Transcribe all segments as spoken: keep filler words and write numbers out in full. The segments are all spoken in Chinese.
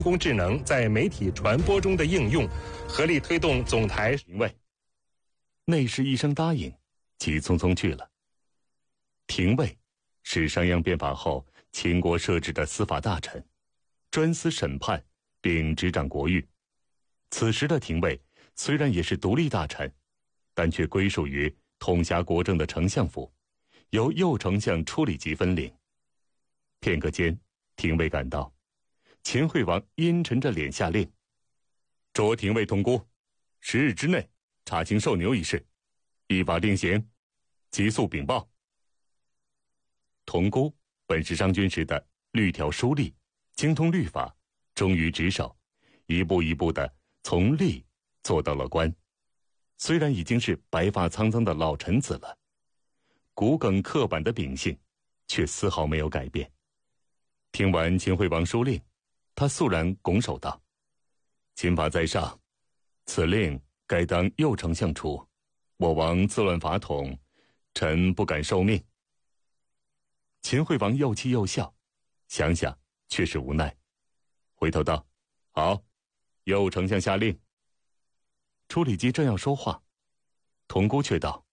人工智能在媒体传播中的应用，合力推动总台廷尉。内侍一声答应，急匆匆去了。廷尉是商鞅变法后秦国设置的司法大臣，专司审判并执掌国狱。此时的廷尉虽然也是独立大臣，但却归属于统辖国政的丞相府，由右丞相处理及分领。片刻间，廷尉赶到，秦惠王阴沉着脸下令：着廷尉同孤，十日之内查清受牛一事，依法定刑，急速禀报。同孤本是商君时的律条书吏，精通律法，忠于职守，一步一步的从吏做到了官。虽然已经是白发苍苍的老臣子了，骨梗刻板的秉性却丝毫没有改变。听完秦惠王书令，他肃然拱手道：秦法在上，此令该当右丞相处，我王自乱法统，臣不敢受命。秦惠王又气又笑，想想却是无奈，回头道：好，右丞相下令。处理机正要说话，同孤却道：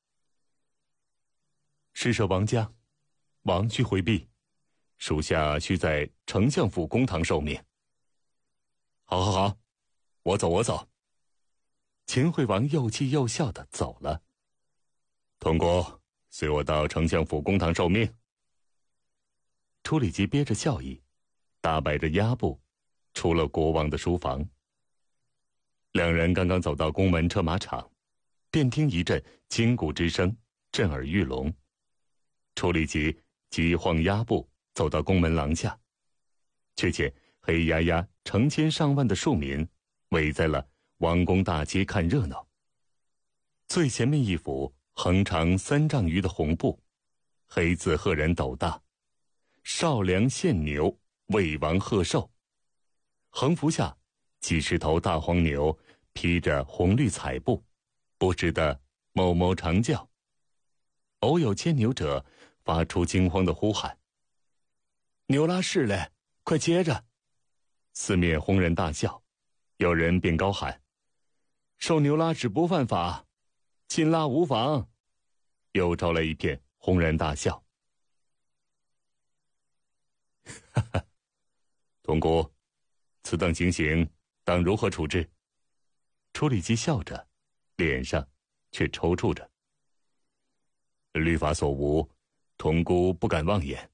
施舍王家，王需回避，属下需在丞相府公堂受命。好好好，我走我走。秦惠王又气又笑的走了。同孤，随我到丞相府公堂受命。处理机憋着笑意，大摆着压步，出了国王的书房。两人刚刚走到宫门车马场，便听一阵金鼓之声，震耳欲聋。处理机急晃压步走到宫门廊下，却见黑压压成千上万的庶民围在了王宫大街看热闹。最前面一幅横长三丈余的红布，黑字赫然斗大：少梁献牛，为王贺寿。横幅下几十头大黄牛披着红绿彩布，不时的哞哞长叫。偶有牵牛者发出惊慌的呼喊：牛拉市嘞，快接着！四面轰然大笑，有人便高喊：受牛拉只不犯法，亲拉无妨。又招来一片轰然大笑。哈哈，同孤，此等情形当如何处置？处理机笑着，脸上却抽搐着。律法所无，同孤不敢妄言。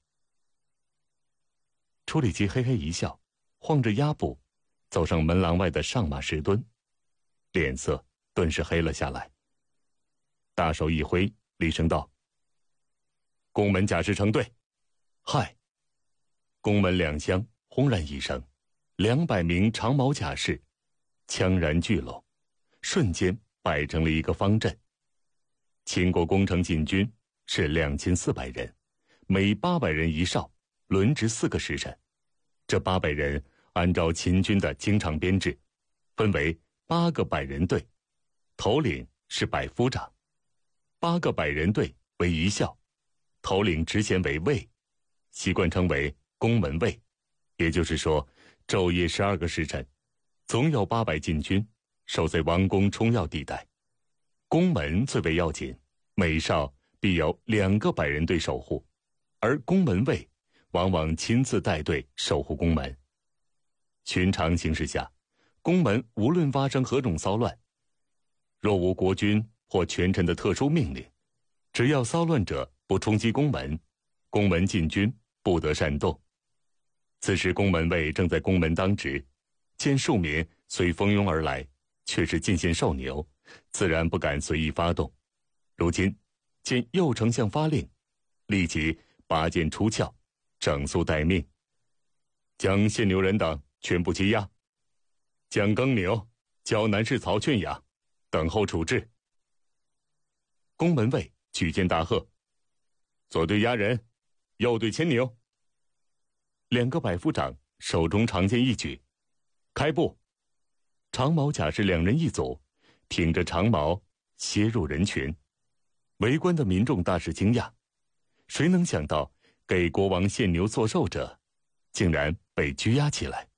处理机嘿嘿一笑，晃着压步走上门廊外的上马石墩，脸色顿时黑了下来。大手一挥，厉声道：宫门甲士成队！嗨！宫门两厢轰然一声，两百名长矛甲士枪然聚拢，瞬间摆成了一个方阵。秦国攻城禁军是两千四百人，每八百人一哨，轮值四个时辰。这八百人按照秦军的经常编制，分为八个百人队，头领是百夫长；八个百人队为一校，头领职衔为尉，习惯称为宫门卫。也就是说，昼夜十二个时辰，总有八百禁军守在王宫冲要地带。宫门最为要紧，每哨必有两个百人队守护，而宫门卫往往亲自带队守护宫门。寻常形势下，宫门无论发生何种骚乱，若无国君或权臣的特殊命令，只要骚乱者不冲击宫门，宫门禁军不得擅动。此时宫门卫正在宫门当值，见庶民虽蜂拥而来，却是进献受牛，自然不敢随意发动。如今见右丞相发令，立即拔剑出鞘，整肃待命，将献牛人等全部羁押，将耕牛交南市曹劝养，等候处置。宫门卫举剑大喝：左队押人，右队牵牛。两个百夫长手中长剑一举，开步。长矛甲士两人一组，挺着长矛切入人群。围观的民众大是惊讶，谁能想到给国王献牛作寿者竟然被拘押起来？